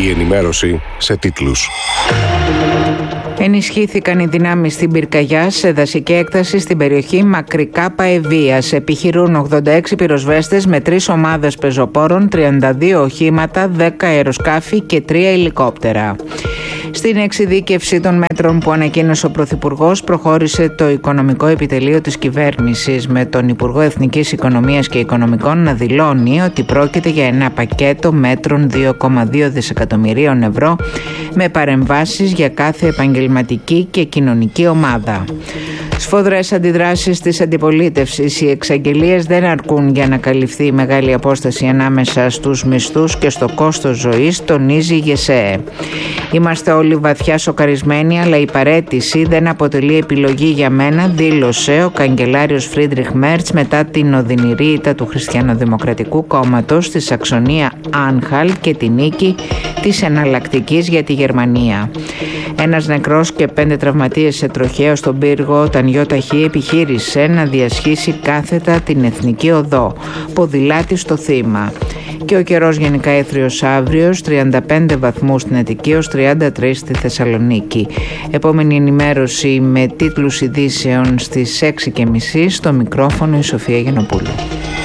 Η ενημέρωση σε τίτλους. Ενισχύθηκαν οι δυνάμεις στην Πυρκαγιά σε δασική έκταση στην περιοχή Μακρικά Παεβίας. Επιχειρούν 86 πυροσβέστες με 3 ομάδες πεζοπόρων, 32 οχήματα, 10 αεροσκάφη και 3 ελικόπτερα. Στην εξειδίκευση των μέτρων που ανακοίνωσε ο Πρωθυπουργός, προχώρησε το Οικονομικό Επιτελείο της Κυβέρνησης, με τον Υπουργό Εθνικής Οικονομίας και Οικονομικών να δηλώνει ότι πρόκειται για ένα πακέτο μέτρων 2,2 δισεκατομμυρίων ευρώ με παρεμβάσεις για κάθε επαγγελματική και κοινωνική ομάδα. Σφοδρές αντιδράσεις της αντιπολίτευσης. Οι εξαγγελίες δεν αρκούν για να καλυφθεί η μεγάλη απόσταση ανάμεσα στους μισθούς και στο κόστος ζωής, τονίζει η ΓΕΣΕΕ. Είμαστε όλοι βαθιά σοκαρισμένοι, αλλά η παραίτηση δεν αποτελεί επιλογή για μένα, δήλωσε ο καγκελάριος Φρίντριχ Μέρτς μετά την οδυνηρή ήττα του Χριστιανοδημοκρατικού Κόμματος στη Σαξονία Άνχαλ και τη νίκη της εναλλακτικής για τη Γερμανία. Ένας νεκρός και 5 τραυματίες σε τροχαίο στον πύργο όταν ΙΧ επιχείρησε να διασχίσει κάθετα την Εθνική Οδό, ποδηλάτη στο θύμα. Και ο καιρός γενικά έθριος αύριο, 35 βαθμούς στην Αττική ως 33 στη Θεσσαλονίκη. Επόμενη ενημέρωση με τίτλους ειδήσεων στις 6:30, στο μικρόφωνο η Σοφία Γενοπούλου.